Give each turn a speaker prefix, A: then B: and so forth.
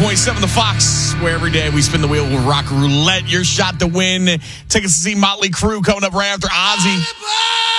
A: 101.7 The Fox, where every day we spin the wheel with Rock Roulette. Your shot to win tickets to see Motley Crue coming up right after Ozzy.